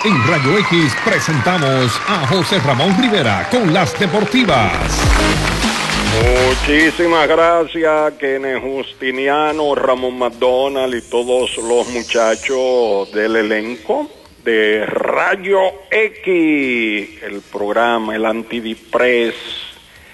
En Rayo X presentamos a José Ramón Rivera con las deportivas. Muchísimas gracias, Kenneth Justiniano, Ramón McDonald y todos los muchachos del elenco de Rayo X, el programa, el Antidiprés